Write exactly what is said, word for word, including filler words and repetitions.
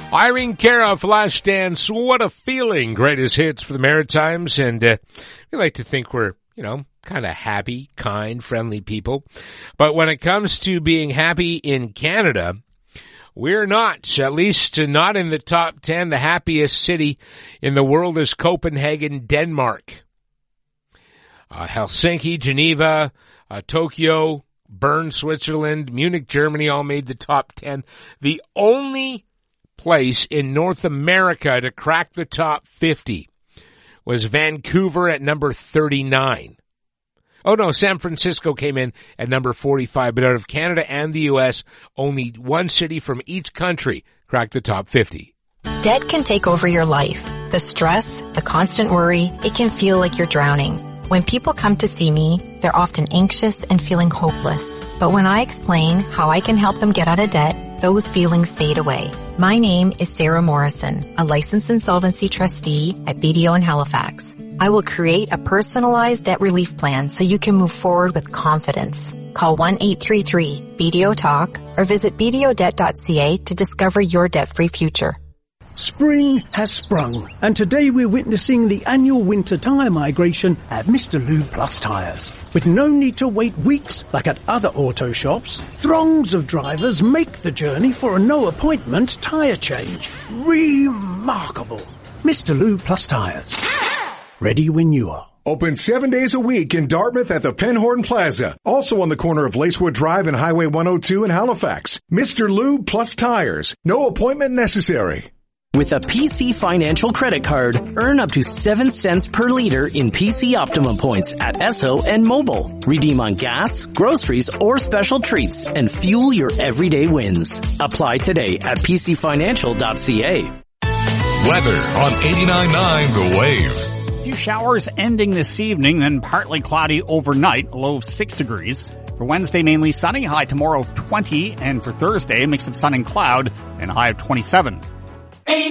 Irene Cara, Flashdance, what a feeling. Greatest hits for the Maritimes. And uh, we like to think we're, you know, kind of happy, kind, friendly people. But when it comes to being happy in Canada, we're not, at least not in the top ten. The happiest city in the world is Copenhagen, Denmark. Uh, Helsinki, Geneva, uh, Tokyo, Bern, Switzerland, Munich, Germany all made the top ten. The only place in North America to crack the top fifty was Vancouver at number thirty-nine. Oh no, San Francisco came in at number forty-five, but out of Canada and the U S, only one city from each country cracked the top fifty. Debt can take over your life. The stress, the constant worry, it can feel like you're drowning. When people come to see me, they're often anxious and feeling hopeless. But when I explain how I can help them get out of debt, those feelings fade away. My name is Sarah Morrison, a licensed insolvency trustee at B D O in Halifax. I will create a personalized debt relief plan so you can move forward with confidence. Call one eight three three B D O talk or visit b d o debt dot c a to discover your debt-free future. Spring has sprung, and today we're witnessing the annual winter tyre migration at Mister Lube Plus Tyres. With no need to wait weeks like at other auto shops, throngs of drivers make the journey for a no-appointment tyre change. Remarkable. Mister Lube Plus Tyres. Ready when you are. Open seven days a week in Dartmouth at the Penhorn Plaza. Also on the corner of Lacewood Drive and Highway one oh two in Halifax. Mister Lube Plus Tires. No appointment necessary. With a P C Financial credit card, earn up to seven cents per liter in P C Optimum points at Esso and Mobile. Redeem on gas, groceries, or special treats and fuel your everyday wins. Apply today at p c financial dot c a. Weather on eighty-nine point nine The Wave. A few showers ending this evening, then partly cloudy overnight, a low of six degrees. For Wednesday, mainly sunny, high tomorrow of twenty, and for Thursday, a mix of sun and cloud, and a high of twenty-seven.